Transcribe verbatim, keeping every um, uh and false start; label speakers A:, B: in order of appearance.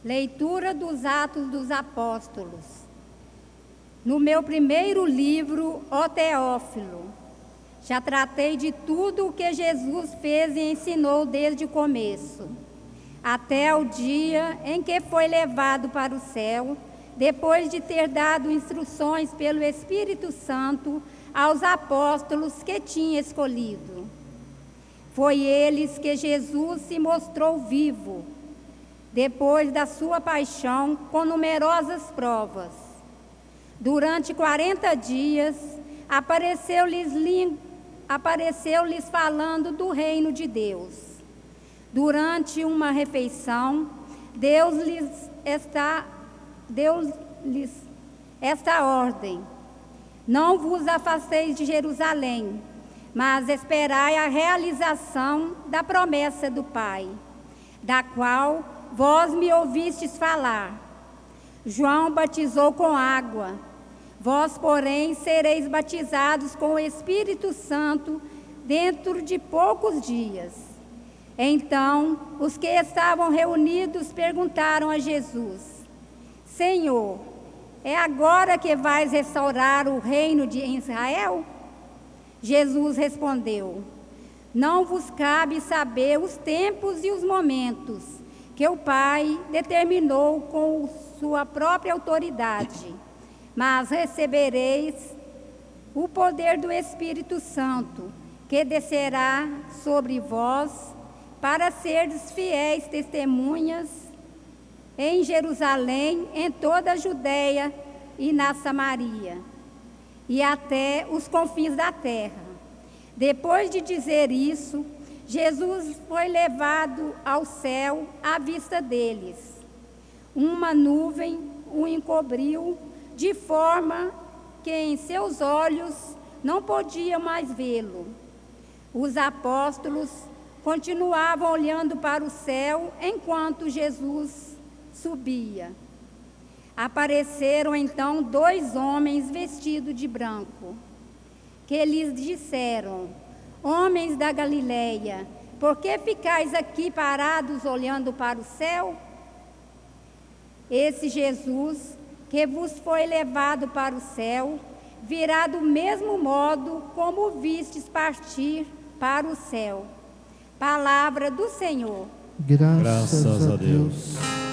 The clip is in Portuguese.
A: Leitura dos Atos dos Apóstolos. No meu primeiro livro, ó Teófilo, já tratei de tudo o que Jesus fez e ensinou desde o começo, até o dia em que foi levado para o céu, depois de ter dado instruções pelo Espírito Santo aos apóstolos que tinha escolhido. Foi eles que Jesus se mostrou vivo, depois da sua paixão, com numerosas provas. Durante quarenta dias, apareceu-lhes, apareceu-lhes falando do reino de Deus. Durante uma refeição, Deus lhes está, deu-lhes esta ordem: não vos afasteis de Jerusalém, mas esperai a realização da promessa do Pai, da qual vós me ouvistes falar. João batizou com água, vós, porém, sereis batizados com o Espírito Santo dentro de poucos dias. Então, os que estavam reunidos perguntaram a Jesus: Senhor, é agora que vais restaurar o reino de Israel? Jesus respondeu: não vos cabe saber os tempos e os momentos que o Pai determinou com sua própria autoridade, mas recebereis o poder do Espírito Santo, que descerá sobre vós, para serdes fiéis testemunhas em Jerusalém, em toda a Judeia e na Samaria, e até os confins da terra. Depois de dizer isso, Jesus foi levado ao céu à vista deles. Uma nuvem o encobriu, de forma que em seus olhos não podiam mais vê-lo. Os apóstolos continuavam olhando para o céu enquanto Jesus subia. Apareceram então dois homens vestidos de branco, que lhes disseram: homens da Galileia, por que ficais aqui parados olhando para o céu? Esse Jesus que vos foi levado para o céu, virá do mesmo modo como o vistes partir para o céu. Palavra do Senhor.
B: Graças a Deus.